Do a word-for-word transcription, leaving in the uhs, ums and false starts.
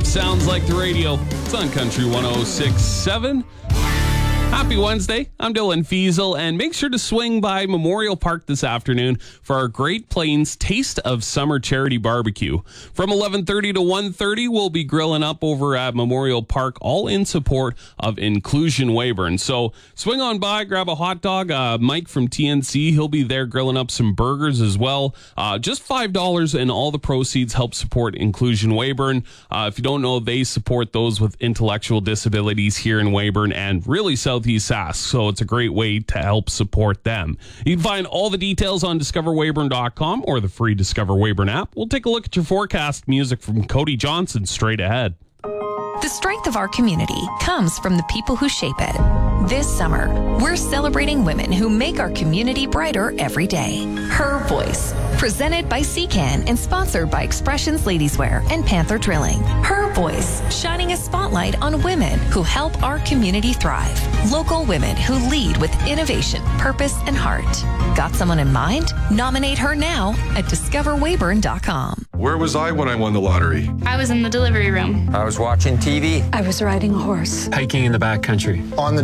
sounds like the radio. It's on Country one oh six point seven. Happy Wednesday. I'm Dylan Fiesel, and make sure to swing by Memorial Park this afternoon for our Great Plains Taste of Summer Charity Barbecue. From eleven thirty to one thirty, we'll be grilling up over at Memorial Park, all in support of Inclusion Weyburn. So swing on by, grab a hot dog. Uh, Mike from T N C, he'll be there grilling up some burgers as well. Uh, just five dollars, and all the proceeds help support Inclusion Weyburn. Uh, if you don't know, they support those with intellectual disabilities here in Weyburn and really Southeast Sask, so it's a great way to help support them. You can find all the details on discover weyburn dot com or the free Discover Weyburn app. We'll take a look at your forecast. Music from Cody Johnson straight ahead. The strength of our community comes from the people who shape it. This summer, we're celebrating women who make our community brighter every day. Her Voice, presented by C CAN and sponsored by Expressions Ladieswear and Panther Drilling. Her Voice, shining a spotlight on women who help our community thrive. Local women who lead with innovation, purpose, and heart. Got someone in mind? Nominate her now at discover weyburn dot com. Where was I when I won the lottery? I was in the delivery room. I was watching T V. I was riding a horse. Hiking in the backcountry. On the